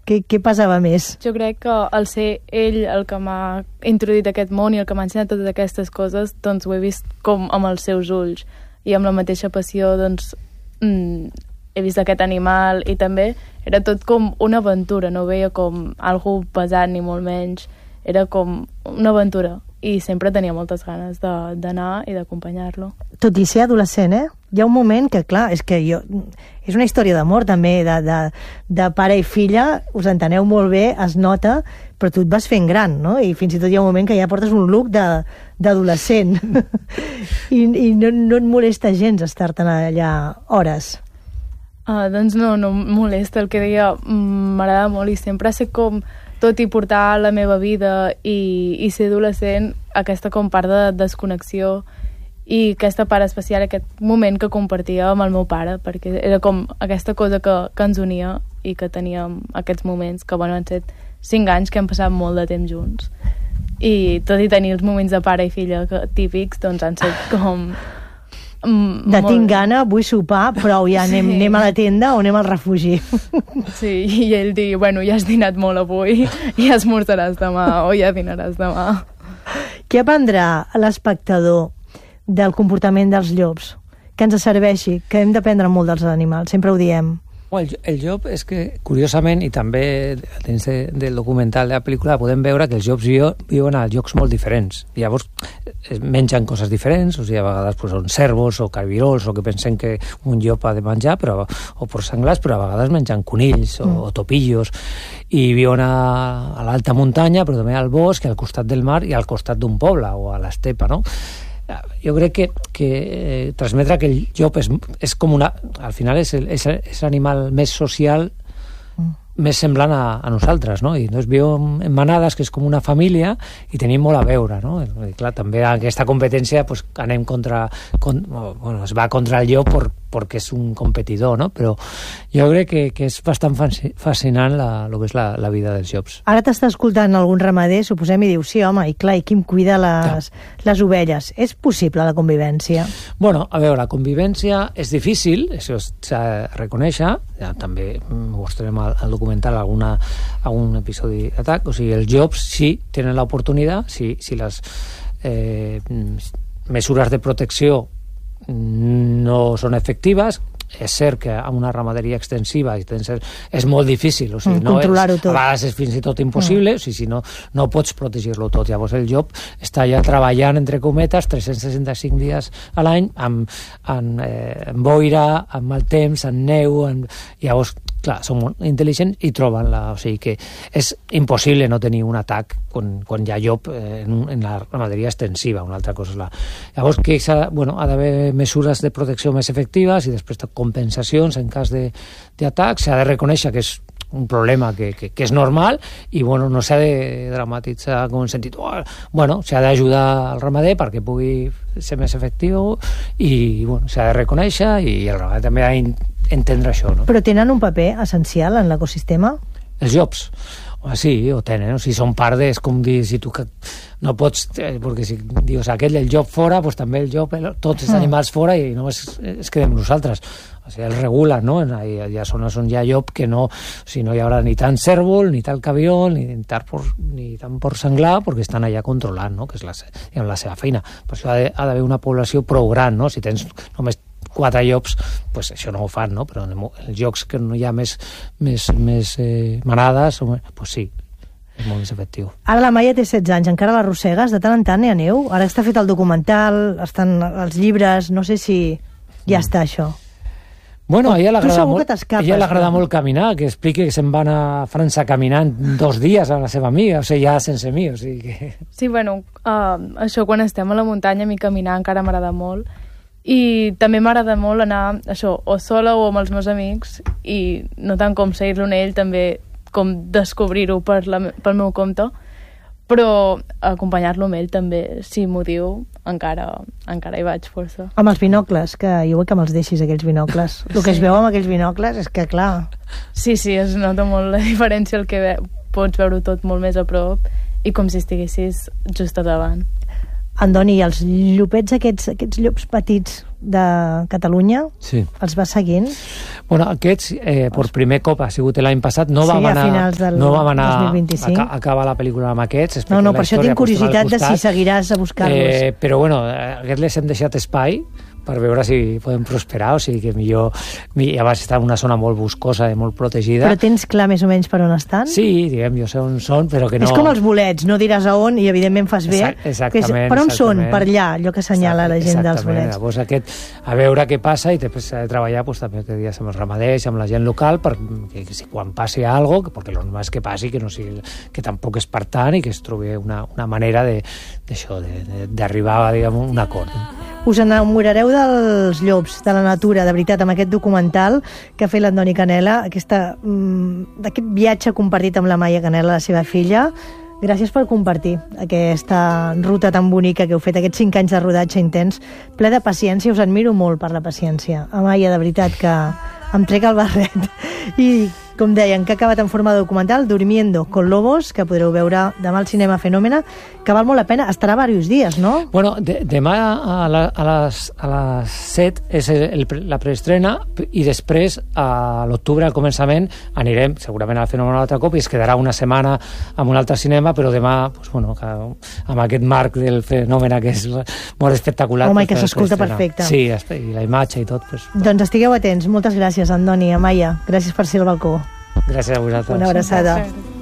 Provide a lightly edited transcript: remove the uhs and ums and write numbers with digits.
Què passava més? Jo crec que al ser ell el que m'ha introduït aquest món i el que m'ha ensenyat totes aquestes coses, doncs ho he vist com amb els seus ulls i amb la mateixa passió, doncs he vist aquest animal i també era tot com una aventura, no ho veia com algo pesat ni molt menys, era com una aventura i sempre tenia moltes ganes d'anar i d'acompanyar-lo. Tot i ser adolescent, hi ha un moment que, clar, és una història d'amor també, de pare i filla, us enteneu molt bé, es nota, però tu et vas fent gran, no? I fins i tot hi ha un moment que ja portes un look d'adolescent. I no et molesta gens estar-te'n allà hores. Doncs no em molesta, el que deia m'agrada molt i sempre sé com, tot i portar la meva vida i ser adolescent, aquesta com part de desconnexió i aquesta part especial, aquest moment que compartia amb el meu pare, perquè era com aquesta cosa que ens unia i que teníem aquests moments que, bueno, han estat 5 anys que hem passat molt de temps junts. I tot i tenir els moments de pare i filla típics, doncs han estat com... tinc gana, vull sopar, però ja anem a la tenda o anem al refugi. Sí, i ell diu, bueno, ja has dinat molt avui, ja esmorzaràs demà o ja dinaràs demà. Què aprendrà l'espectador del comportament dels llops? Que ens serveixi, que hem d'aprendre molt dels animals, sempre ho diem. El llop és que, curiosament, i també dins del documental de la pel·lícula, podem veure que els llops viuen a llocs molt diferents. Llavors, mengen coses diferents, o sigui, a vegades són cérvols o carbirols, o que pensen que un llop ha de menjar, o porcs senglars, però a vegades mengen conills o topillos, i viuen a l'alta muntanya, però també al bosc, al costat del mar i al costat d'un poble, o a l'estepa, no? Jo crec que transmetre que el llop és com al final és l'animal més social, més semblant a nosaltres, no? I doncs viu en manades, que és com una família, i tenim molt a veure, no? I clar, també aquesta competència pues, anem es va contra el llop perquè és un competidor, no? Però jo crec que és bastant fascinant el que és la vida dels llops. Ara t'està escoltant algun ramader, suposem, i diu, sí, home, i clar, i qui em cuida les ovelles? És possible la convivència? Bueno, a veure, la convivència és difícil, això s'ha de reconèixer, ja també mostrem al documental algun episodi d'atac, o sigui, els llops sí tenen l'oportunitat, si les mesures de protecció no són efectives. És cert que amb una ramaderia extensiva és molt difícil, o sigui, controlar-ho tot. A vegades és fins i tot impossible, o sigui, si no pots protegir-lo tot. Llavors el llop està ja treballant, entre cometes, 365 dies a l'any, amb boira, amb mal temps, amb neu, llavors, clar, són molt intel·ligents i troben o sigui que és impossible no tenir un atac quan hi ha llop en la ramaderia extensiva, una altra cosa. Llavors, que ha d'haver mesures de protecció més efectives i després compensacions en cas d'atac. S'ha de reconèixer que és un problema que és normal i no s'ha de dramatitzar com en sentit, s'ha d'ajudar al ramader perquè pugui ser més efectiu i s'ha de reconèixer i el ramader també ha d'entendre això, no? Però tenen un paper essencial en l'ecosistema? Els llops? Sí, ho tenen, o sigui, són part és com dir, si tu no pots, perquè si dius el llop fora, doncs també el llop, tots els animals fora i només es quedem nosaltres. O sigui, els regulen, no? Hi ha zones on hi ha llop que no, o sigui, no hi haurà ni tant cérvol, ni tant cabirol, ni tant porc senglar, perquè estan allà controlant, no? Que és la seva feina. Per això ha d'haver una població prou gran, no? Si tens només 4 llops, pues això no ho fan, no? Però en els llocs que no hi ha més manades, pues sí, és molt més efectiu. Ara la Maia té 16 anys, encara l'arrossegues? De tant en tant hi aneu? Ara està fet el documental, estan els llibres, no sé si ja està això. Bueno, a ella l'agrada molt caminar, que expliqui que se'n van a França caminant 2 dies amb la seva amiga, o sigui, ja sense mi, o sigui que... Sí, això quan estem a la muntanya, a mi caminar encara m'agrada molt, i també m'agrada molt anar, això, o sola o amb els meus amics, i no tant com seguir-lo en ell, també com descobrir-ho pel meu compte, però acompanyar-lo amb ell també, si m'ho diu, encara hi vaig força. Amb els binocles, que jo vull que me'ls deixis, aquells binocles. El que es veu amb aquells binocles és que, clar... Sí, es nota molt la diferència, el que pots veure tot molt més a prop i com si estiguessis just a davant. Andoni, els llopets aquests llops petits de Catalunya, sí, els va seguint? Bueno, aquests, per primer cop ha sigut l'any passat, no Sí, vam a anar, finals del no vam anar 2025. a acabar la pel·lícula amb aquests. No, per això tinc curiositat de si seguiràs a buscar-los. Però bueno, aquests les hem deixat espai per veure si podem prosperar, o sigui que millor abans està en una zona molt boscosa i molt protegida. Però tens clar més o menys per on estan? Sí, diguem, jo sé on són, però que no... És com els bolets, no diràs a on i evidentment fas bé. Exactament. Per on són? Per allà, allò que assenyala la gent dels bolets. Llavors aquest, a veure què passa, i després s'ha de treballar pues, també que dies amb els ramaders, amb la gent local, perquè si quan passi alguna cosa, perquè el normal és que passi, que no sigui, que tampoc és per tant, i que es trobi una manera d'arribar a un acord. Us enamorareu dels llops, de la natura, de veritat, amb aquest documental que ha fet l'Andoni Canela, d'aquest viatge compartit amb la Maia Canela, la seva filla. Gràcies per compartir aquesta ruta tan bonica que heu fet, aquests 5 anys de rodatge intens, ple de paciència. Us admiro molt per la paciència. Amaia, de veritat, que em trec el barret. I, com deien, que ha acabat en forma de documental, Durmiendo con Lobos, que podreu veure demà al Cinema Fenòmena, que val molt la pena. Estarà diversos dies, no? Bueno, demà a les 7 és la preestrena, i després a l'octubre, al començament, anirem segurament al Fenòmena un altre cop, i es quedarà una setmana amb un altre cinema, però demà, pues, bueno, amb aquest marc del Fenòmena, que és molt espectacular. Home, i que s'escolta perfecte. Sí, i la imatge i tot. Pues, doncs estigueu atents. Moltes gràcies, Andoni, Amaia. Gràcies per ser al balcó. Gràcies a vosaltres. Una abraçada.